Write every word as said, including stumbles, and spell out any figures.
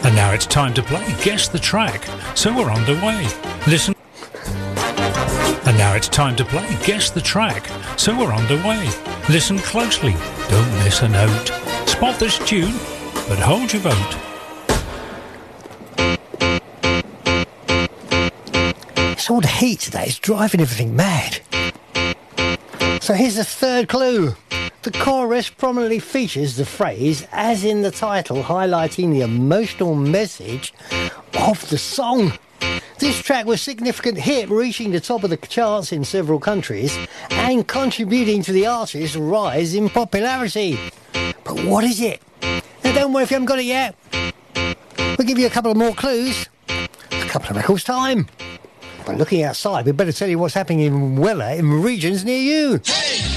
And now it's time to play Guess the Track, so we're underway. Listen. And now it's time to play Guess the Track, so we're underway. Listen closely, don't miss a note. Spot this tune, but hold your vote. It's all the heat today, it's driving everything mad. So here's the third clue. The chorus prominently features the phrase, as in the title, highlighting the emotional message of the song. This track was a significant hit, reaching the top of the charts in several countries and contributing to the artist's rise in popularity. But what is it? Now don't worry if you haven't got it yet. We'll give you a couple of more clues. A couple of records time. But looking outside, we better tell you what's happening in weather in regions near you. Hey!